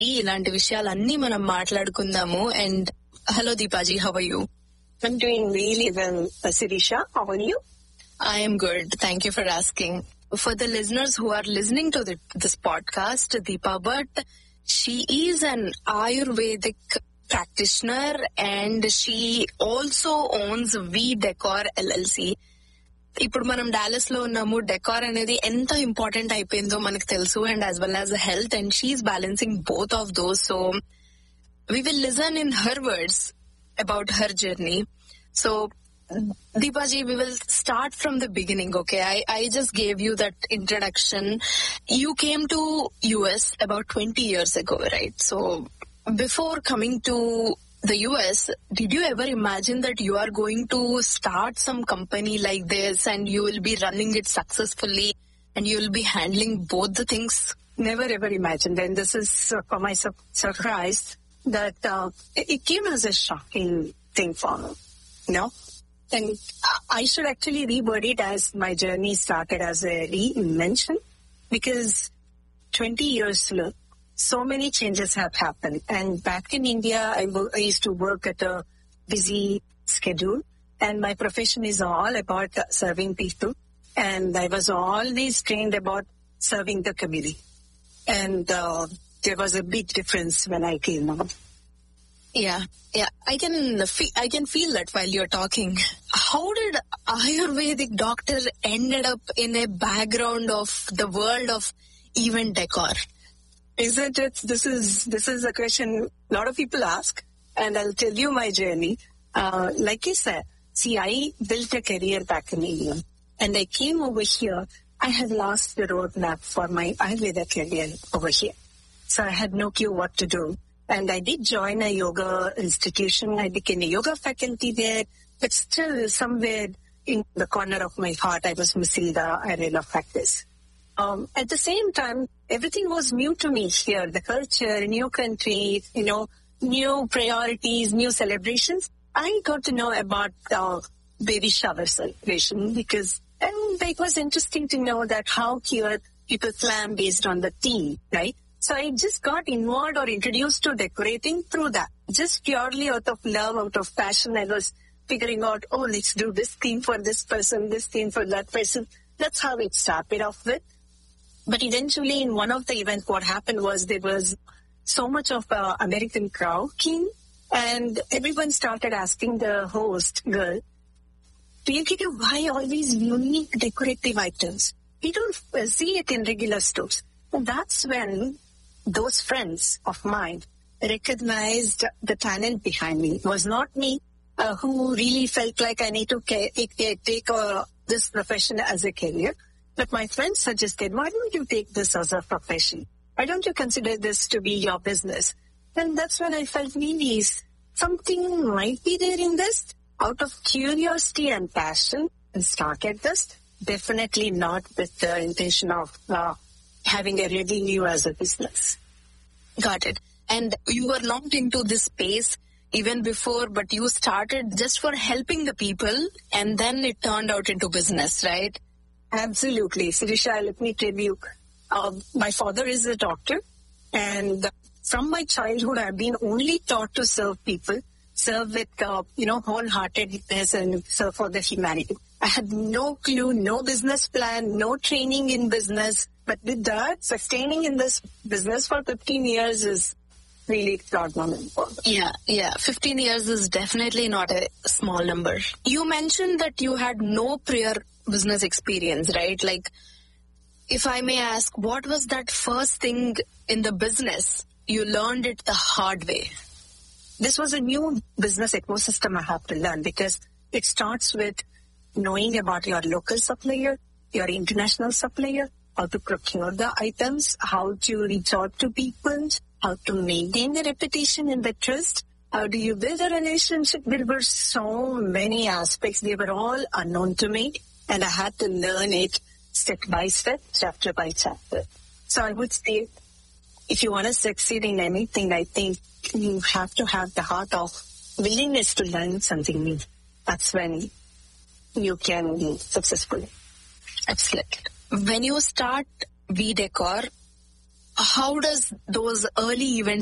ఇలాంటి విషయాలన్నీ మనం మాట్లాడుకుందాము. And hello దీపాజీ, how are you? I'm doing really well, Sirisha. How are you? I am good. Thank you for asking. For the listeners who are listening to this podcast, Deepa Bhatt, she is an Ayurvedic practitioner and she also owns V Decor LLC. ఇప్పుడు మనం Dallas లో ఉన్నాము. Decor అనేది ఎంత important అయిపోయిందో మనకు తెలుసు, and as well as health, and she is balancing both of those. So we will listen in her words about her journey. So, Deepaji, we will start from the beginning, okay? I just gave you that introduction. You came to US about 20 years ago, right? So, before coming to the US, did you ever imagine that you are going to start some company like this and you will be running it successfully and you will be handling both the things? Never ever imagined. And this is, for my surprise, that it came as a shocking thing for me, you know. And I should actually reword it as my journey started as a reinvention, because 20 years ago, so many changes have happened. And back in India, I used to work at a busy schedule, and my profession is all about serving people. And I was always trained about serving the community. And there was a big difference when I came out. Yeah. I can feel that while you're talking. How did Ayurvedic doctor ended up in a background of the world of event decor? Isn't it? This is a question a lot of people ask, and I'll tell you my journey. Like you said, see, I built a career back in India, and I came over here. I had lost the roadmap for my Ayurveda career over here. So I had no clue what to do. And I did join a yoga institution. I became a yoga faculty there, but still somewhere in the corner of my heart, I was missing the arena practice. At the same time, everything was new to me here, the culture, new country, you know, new priorities, new celebrations. I got to know about baby shower celebration because it was interesting to know that how here people plan based on the theme, right? So I just got involved or introduced to decorating through that. Just purely out of love, out of passion, I was figuring out, oh, let's do this theme for this person, this theme for that person. That's how it started off with. But eventually in one of the events, what happened was there was so much of American crowd came, and everyone started asking the host girl, Priyanka, why all these unique decorative items? We don't see it in regular stores. And that's when those friends of mine recognized the talent behind me. It was not me who really felt like I need to take this profession as a career. But my friends suggested, why don't you take this as a profession? Why don't you consider this to be your business? And that's when I felt really something might be there in this. Out of curiosity and passion, and started this. Definitely not with the intention of having a revenue as a business. Got it. And you were locked into this space even before, but you started just for helping the people, and then it turned out into business, right? Absolutely. Sirisha, let me tell you, my father is a doctor, and from my childhood, I've been only taught to serve people, serve with, wholeheartedness and serve for the humanity. I had no clue, no business plan, no training in business. But with that, sustaining in this business for 15 years is really extraordinary. Yeah. 15 years is definitely not a small number. You mentioned that you had no prior business experience, right? Like, if I may ask, what was that first thing in the business you learned it the hard way? This was a new business ecosystem I have to learn, because it starts with knowing about your local supplier, your international supplier, how to procure the items, how to reach out to people, how to maintain the reputation and the trust, how do you build a relationship. There were so many aspects. They were all unknown to me, and I had to learn it step by step, chapter by chapter. So I would say, if you want to succeed in anything, I think you have to have the heart of willingness to learn something new. That's when you can be successful. Excellent. When you start V Decor, how does those early events